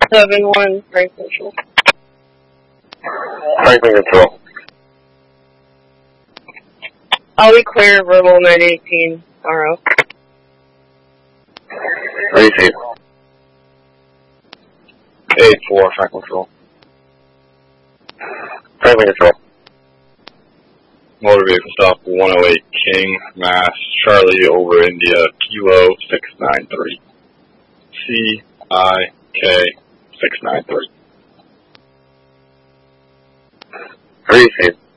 7-1, Franklin Control. Franklin Control. I'll be clear, Verbal 918, RO. Receive. 8-4, Franklin Control. Franklin Control. Motor vehicle stop 108 King, Mass, Charlie over India, Kilo 693. CIK 693. Receive.